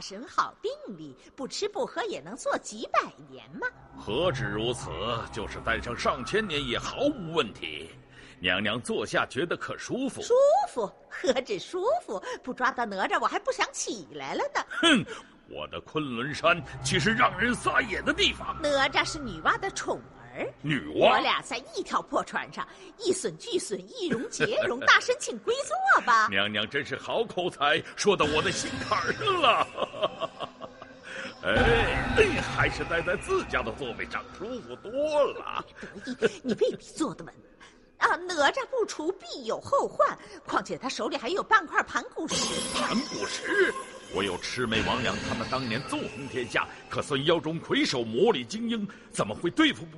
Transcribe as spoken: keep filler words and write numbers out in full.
大神好定力，不吃不喝也能做几百年嘛。 何止如此，就是待上上千年也毫无问题。娘娘坐下，觉得可舒服？ 舒服？何止舒服？不抓到哪吒，我还不想起来了呢。 哼！我的昆仑山岂是让人撒野的地方？ 哪吒是女娲的宠儿， 女娲， 我俩在一条破船上，一损俱损，一荣皆荣。大神请归坐吧。 娘娘真是好口才，说到我的心坎儿上了。哎，还是待在自家的座位上舒服多了。 你得意，你未必坐得稳。啊，哪吒不除必有后患，况且他手里还有半块盘古石。 盘古石，我有魑魅魍魉他们当年纵横天下，可算妖中魁首，魔力精英，怎么会对付不